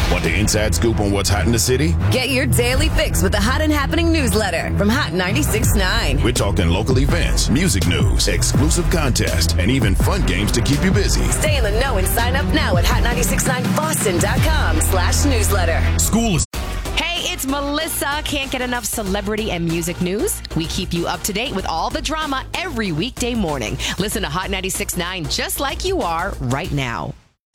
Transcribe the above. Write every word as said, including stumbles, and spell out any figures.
Want the inside scoop on what's hot in the city? Get your daily fix with the Hot and Happening newsletter from Hot ninety-six point nine. We're talking local events, music news, exclusive contests, and even fun games to keep you busy. Stay in the know and sign up now at hot nine six nine boston dot com slash newsletter. School is... Hey, it's Melissa. Can't get enough celebrity and music news? We keep you up to date with all the drama every weekday morning. Listen to Hot ninety-six point nine just like you are right now.